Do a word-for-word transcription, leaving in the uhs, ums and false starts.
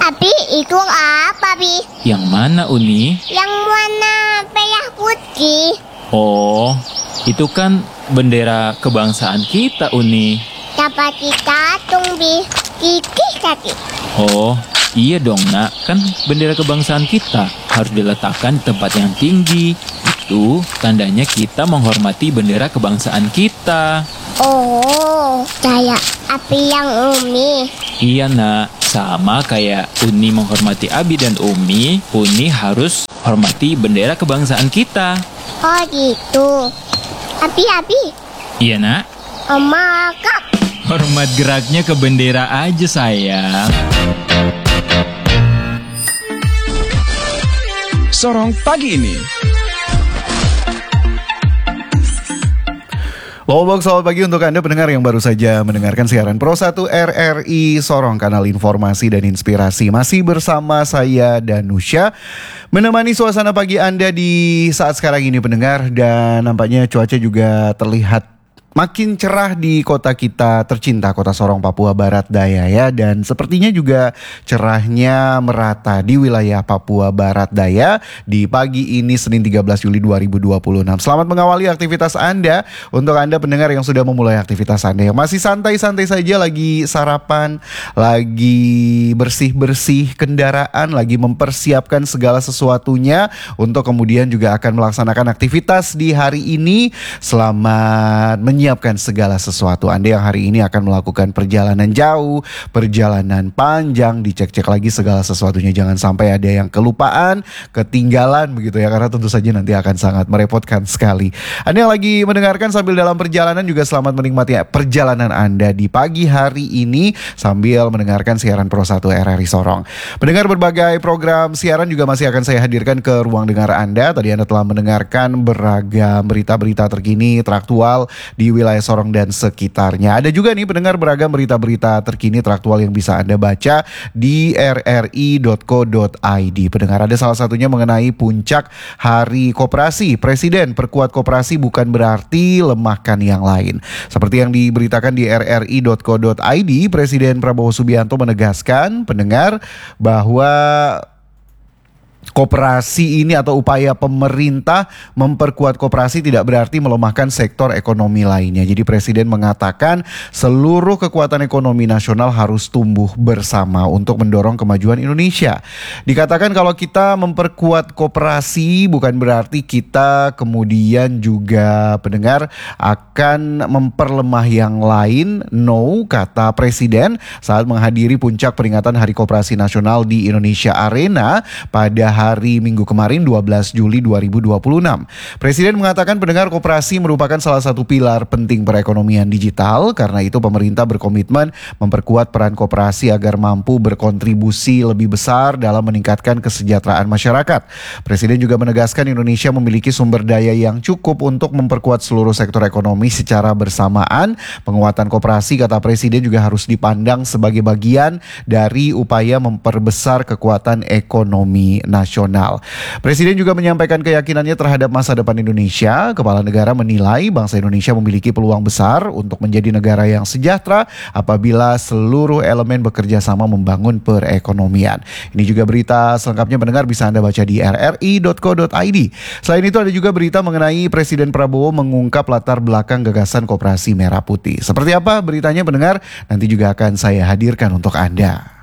Abi, itu apa, Bi? Yang mana, Uni? Yang warna merah putih. Oh, itu kan bendera kebangsaan kita, Uni. Dapat kita tung, Bi. Kikih tadi. Oh, iya dong, Nak. Kan bendera kebangsaan kita harus diletakkan di tempat yang tinggi. Itu tandanya kita menghormati bendera kebangsaan kita. Oh, kayak Abi yang Umi. Iya, Nak. Sama kayak Uni menghormati Abi dan Umi, Uni harus hormati bendera kebangsaan kita. Oh gitu. Abi, Abi. Iya, Nak. Oma, Kak. Hormat geraknya ke bendera aja, sayang. Sorong pagi ini. Lowobok, selamat pagi untuk Anda pendengar yang baru saja mendengarkan siaran Pro satu R R I Sorong, kanal informasi dan inspirasi. Masih bersama saya Danusya, menemani suasana pagi Anda di saat sekarang ini pendengar. Dan nampaknya cuaca juga terlihat makin cerah di kota kita tercinta, kota Sorong, Papua Barat Daya ya. Dan sepertinya juga cerahnya merata di wilayah Papua Barat Daya di pagi ini Senin tiga belas Juli dua ribu dua puluh enam. Selamat mengawali aktivitas Anda. Untuk Anda pendengar yang sudah memulai aktivitas Anda, yang masih santai-santai saja, lagi sarapan, lagi bersih-bersih kendaraan, lagi mempersiapkan segala sesuatunya untuk kemudian juga akan melaksanakan aktivitas di hari ini. Selamat menyiapkan segala sesuatu. Anda yang hari ini akan melakukan perjalanan jauh, perjalanan panjang, dicek-cek lagi segala sesuatunya. Jangan sampai ada yang kelupaan, ketinggalan begitu ya, karena tentu saja nanti akan sangat merepotkan sekali. Anda yang lagi mendengarkan sambil dalam perjalanan juga selamat menikmati perjalanan Anda di pagi hari ini sambil mendengarkan siaran Pro satu R R I Sorong. Mendengar berbagai program siaran juga masih akan saya hadirkan ke ruang dengar Anda. Tadi Anda telah mendengarkan beragam berita-berita terkini, teraktual di wilayah Sorong dan sekitarnya. Ada juga nih pendengar beragam berita-berita terkini teraktual yang bisa Anda baca di r r i dot co dot i d. Pendengar, ada salah satunya mengenai puncak Hari Koperasi. Presiden perkuat koperasi bukan berarti lemahkan yang lain. Seperti yang diberitakan di r r i dot co dot i d, Presiden Prabowo Subianto menegaskan pendengar bahwa koperasi ini atau upaya pemerintah memperkuat koperasi tidak berarti melemahkan sektor ekonomi lainnya. Jadi Presiden mengatakan seluruh kekuatan ekonomi nasional harus tumbuh bersama untuk mendorong kemajuan Indonesia. Dikatakan kalau kita memperkuat koperasi bukan berarti kita kemudian juga pendengar akan memperlemah yang lain. No, kata Presiden saat menghadiri puncak peringatan Hari Koperasi Nasional di Indonesia Arena pada hari Minggu kemarin dua belas Juli dua ribu dua puluh enam. Presiden mengatakan pendengar koperasi merupakan salah satu pilar penting perekonomian digital. Karena itu pemerintah berkomitmen memperkuat peran koperasi agar mampu berkontribusi lebih besar dalam meningkatkan kesejahteraan masyarakat. Presiden juga menegaskan Indonesia memiliki sumber daya yang cukup untuk memperkuat seluruh sektor ekonomi secara bersamaan. Penguatan koperasi, kata Presiden, juga harus dipandang sebagai bagian dari upaya memperbesar kekuatan ekonomi nasional. Presiden juga menyampaikan keyakinannya terhadap masa depan Indonesia. Kepala negara menilai bangsa Indonesia memiliki peluang besar untuk menjadi negara yang sejahtera apabila seluruh elemen bekerja sama membangun perekonomian. Ini juga berita selengkapnya pendengar bisa Anda baca di r r i dot co dot i d. Selain itu ada juga berita mengenai Presiden Prabowo mengungkap latar belakang gagasan Koperasi Merah Putih. Seperti apa beritanya pendengar? Nanti juga akan saya hadirkan untuk Anda.